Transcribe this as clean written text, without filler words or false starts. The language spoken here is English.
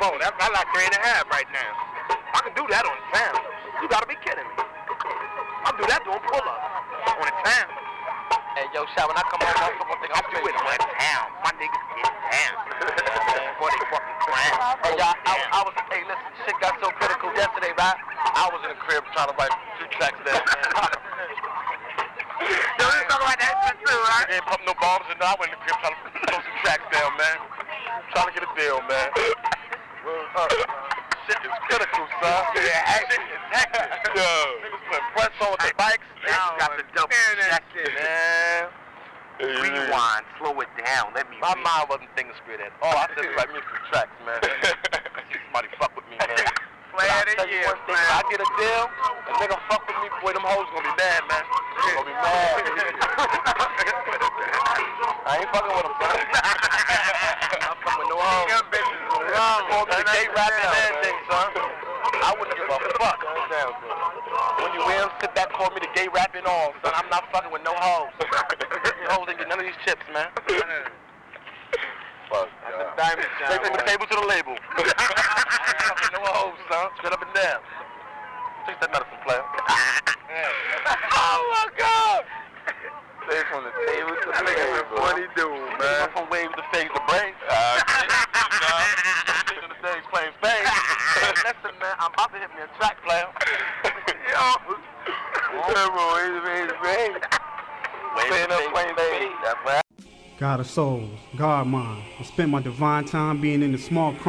Oh, that's like 3.5 right now. I can do that on the town. You gotta be kidding me. I do that doing pull-ups on the town. Hey, yo, Shot, when I come home, I'm gonna think I do it on the town. My niggas get down. Boy, they fucking clown. Hey, y'all, I was, hey, listen, shit got so critical yesterday, right? I was in the crib trying to write 2 tracks down, man. Yo, you talk about that shit too, right? They ain't pump no bombs, and I went in the crib trying to throw some tracks down, man. Trying to get a deal, man. Shit is critical, son. Yeah, shit is hectic. Yo. Niggas put press on with the bikes. They got the double check it, man. Rewind, slow it down, let me My mind wasn't thinking straight at all. I said, write me some tracks, man. See somebody fuck with me, man. Play of the year, man. If I get a deal, a nigga fuck with me, boy, them hoes gonna be mad, man. They gonna be mad. I ain't fucking with them, son. I'm fucking with no hoes. Them bitches I'm going to the gay rapping and everything, son. I wouldn't give a fuck. When you win, sit back, call me the gay rapping all, son. I'm not fucking with no hoes. Hoes ain't get none of these chips, man. Fuck. They take the table to the label. I ain't fucking no hoes, son. Straight up and down. Take that medicine, player. Oh my God! Stay from the table to the label. Funny dude, man. From waves to face the brain. The days playing spades. Listen, man, I'm about to hit me a track, player. Yo. Playing spades. That's right. God of souls, God mind. I spent my divine time being in the small crime.